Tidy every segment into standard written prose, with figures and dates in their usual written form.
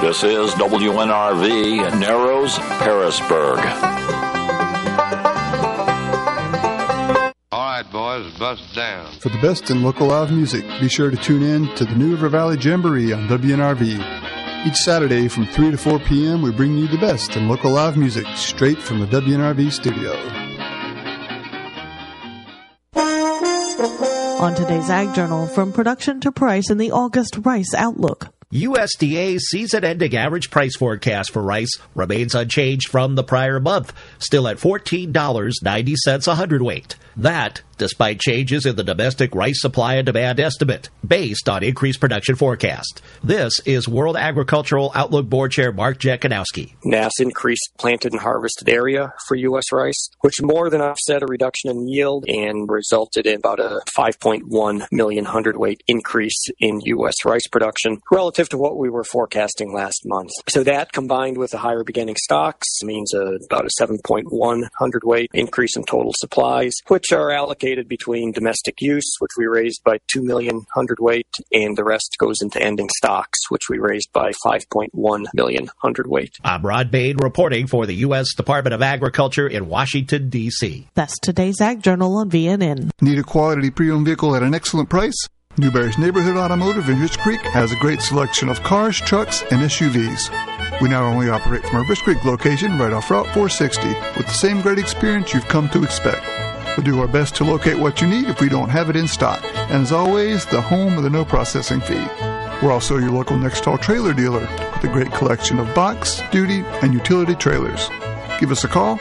This is WNRV Narrows, Harrisburg. All right, boys, bust down. For the best in local live music, be sure to tune in to the New River Valley Jamboree on WNRV. Each Saturday from 3 to 4 p.m., we bring you the best in local live music straight from the WNRV studio. On today's Ag Journal, from production to price in the August rice outlook. USDA's season-ending average price forecast for rice remains unchanged from the prior month, still at $14.90 a hundredweight. That, despite changes in the domestic rice supply and demand estimate, based on increased production forecast. This is World Agricultural Outlook Board Chair Mark Jekanowski. NASS increased planted and harvested area for U.S. rice, which more than offset a reduction in yield and resulted in about a 5.1 million hundredweight increase in U.S. rice production relative to what we were forecasting last month. So that, combined with the higher beginning stocks, means about a 7.1 hundredweight increase in total supplies, which are allocated between domestic use, which we raised by 2 million hundredweight, and the rest goes into ending stocks, which we raised by 5.1 million hundredweight. I'm Rod Bain reporting for the U.S. Department of Agriculture in Washington, D.C. That's today's Ag Journal on VNN. Need a quality pre-owned vehicle at an excellent price? Newberry's Neighborhood Automotive in Rich Creek has a great selection of cars, trucks, and SUVs. We not only operate from our Rich Creek location right off Route 460 with the same great experience you've come to expect. We'll do our best to locate what you need if we don't have it in stock. And as always, the home of the no processing fee. We're also your local Nextall trailer dealer with a great collection of box, duty, and utility trailers. Give us a call,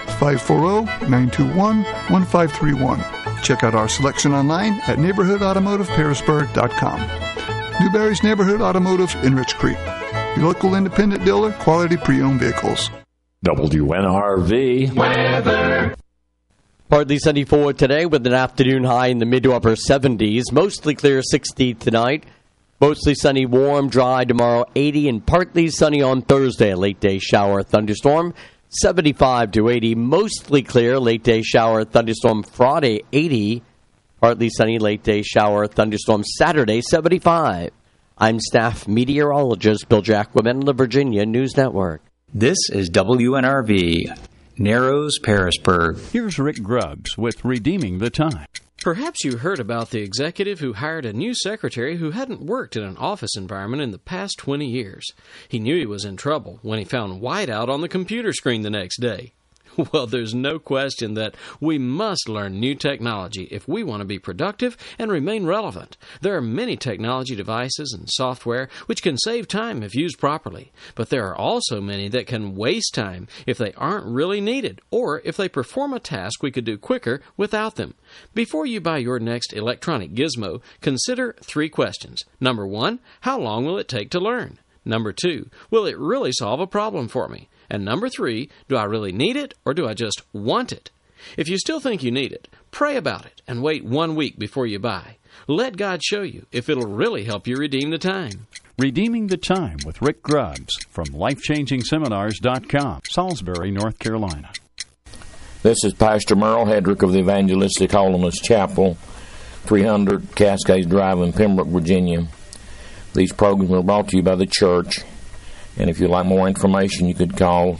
540-921-1531. Check out our selection online at neighborhoodautomotiveharrisburg.com. Newberry's Neighborhood Automotive in Rich Creek. Your local independent dealer, quality pre-owned vehicles. WNRV weather. Partly sunny for today with an afternoon high in the mid to upper 70s. Mostly clear 60 tonight. Mostly sunny, warm, dry tomorrow 80, and partly sunny on Thursday. A late day shower, thunderstorm 75 to 80. Mostly clear, late day shower, thunderstorm Friday 80. Partly sunny, late day shower, thunderstorm Saturday 75. I'm staff meteorologist Bill Jacquemin on the Virginia News Network. This is WNRV. Narrows, Harrisburg. Here's Rick Grubbs with Redeeming the Time. Perhaps you heard about the executive who hired a new secretary who hadn't worked in an office environment in the past 20 years. He knew he was in trouble when he found whiteout on the computer screen the next day. Well, there's no question that we must learn new technology if we want to be productive and remain relevant. There are many technology devices and software which can save time if used properly, but there are also many that can waste time if they aren't really needed or if they perform a task we could do quicker without them. Before you buy your next electronic gizmo, consider 3 questions. Number 1, how long will it take to learn? Number 2, will it really solve a problem for me? And number 3, do I really need it or do I just want it? If you still think you need it, pray about it and wait 1 week before you buy. Let God show you if it'll really help you redeem the time. Redeeming the Time with Rick Grubbs from LifeChangingSeminars.com, Salisbury, North Carolina. This is Pastor Merle Hedrick of the Evangelistic Holiness Chapel, 300 Cascades Drive in Pembroke, Virginia. These programs are brought to you by the church. And if you'd like more information, you could call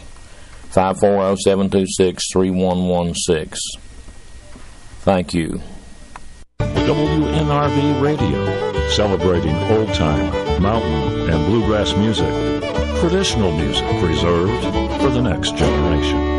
540-726-3116. Thank you. WNRV Radio, celebrating old-time, mountain, and bluegrass music. Traditional music preserved for the next generation.